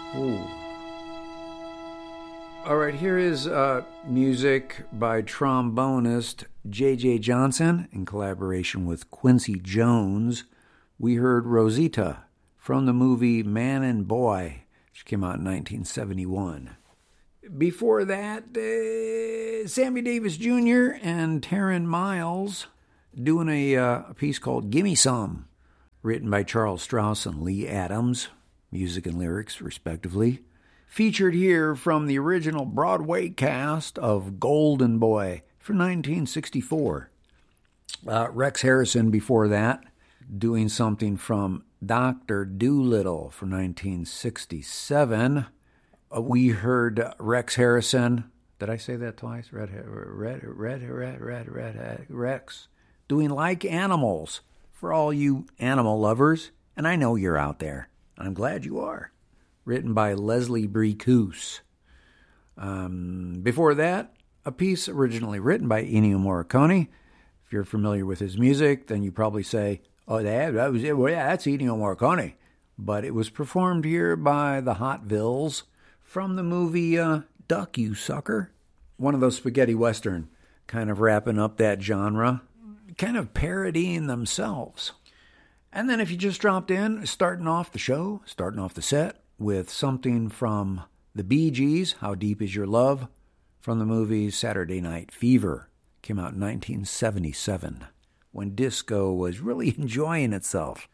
Ooh. All right, here is music by trombonist J.J. Johnson in collaboration with Quincy Jones. We heard Rosita from the movie Man and Boy, which came out in 1971. Before that, Sammy Davis Jr. and Taryn Miles doing a piece called Gimme Some, written by Charles Strauss and Lee Adams, music and lyrics respectively. Featured here from the original Broadway cast of Golden Boy for 1964. Rex Harrison before that, doing something from Dr. Dolittle for 1967. We heard Rex Harrison. Did I say that twice? Rex. Doing Like Animals for all you animal lovers. And I know you're out there. I'm glad you are. Written by Leslie Bricusse. Before that, a piece originally written by Ennio Morricone. If you're familiar with his music, then you probably say, oh, that was it. Well, yeah, that's Ennio Morricone. But it was performed here by the Hotvilles from the movie Duck, You Sucker. One of those spaghetti western, kind of wrapping up that genre, kind of parodying themselves. And then if you just dropped in, starting off the set, with something from the Bee Gees, How Deep Is Your Love, from the movie Saturday Night Fever. Came out in 1977, when disco was really enjoying itself.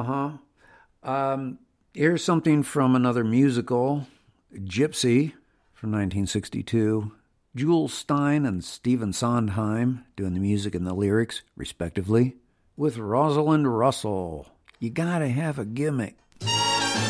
Here's something from another musical, Gypsy, from 1962. Jules Stein and Stephen Sondheim doing the music and the lyrics, respectively, with Rosalind Russell. You gotta have a gimmick.